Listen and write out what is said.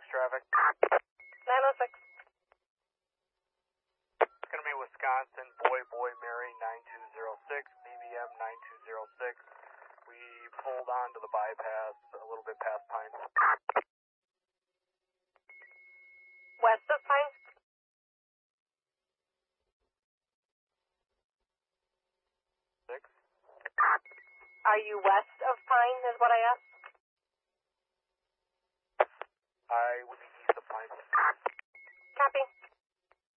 traffic. 906. It's going to be Wisconsin, Boy Mary 9206, BBM 9206. We pulled onto the bypass a little bit past Pine. West of Pine? Are you west of Pine, is what I asked? I would be east of Pine.